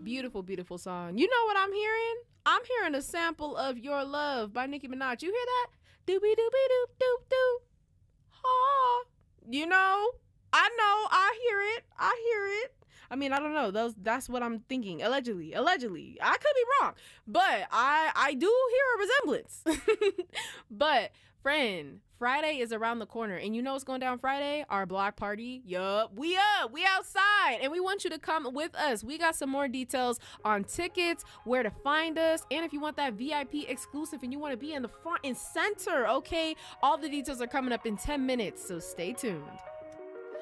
Beautiful, beautiful song. You know what I'm hearing? I'm hearing a sample of Your Love by Nicki Minaj. You hear that? Doobie doobie doop doop doop. Ha. You know? I hear it. I hear it. I mean, I don't know. That's what I'm thinking. Allegedly. I could be wrong. But I do hear a resemblance. But friend, Friday is around the corner, and you know what's going down Friday? Our block party. Yup, we outside, and we want you to come with us. We got some more details on tickets, where to find us, and if you want that VIP exclusive and you want to be in the front and center, okay? All the details are coming up in 10 minutes, so stay tuned.